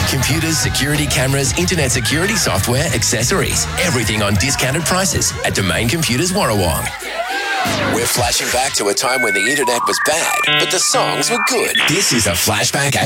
Computers, security cameras, internet security software, accessories. Everything on discounted prices at Domain Computers Warrawong. We're flashing back to a time when the internet was bad, but the songs were good. This is a Flashback